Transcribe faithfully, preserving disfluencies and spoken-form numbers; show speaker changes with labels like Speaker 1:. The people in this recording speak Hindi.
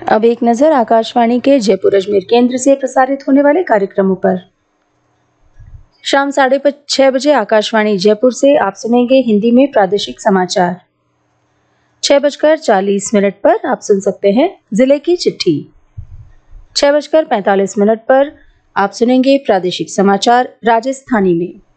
Speaker 1: अब एक नजर आकाशवाणी के जयपुर अजमेर केंद्र से प्रसारित होने वाले कार्यक्रमों पर। शाम साढ़े छह बजे आकाशवाणी जयपुर से आप सुनेंगे हिंदी में प्रादेशिक समाचार। छह बजकर चालीस मिनट पर आप सुन सकते हैं जिले की चिट्ठी। छह बजकर पैंतालीस मिनट पर आप सुनेंगे प्रादेशिक समाचार राजस्थानी में।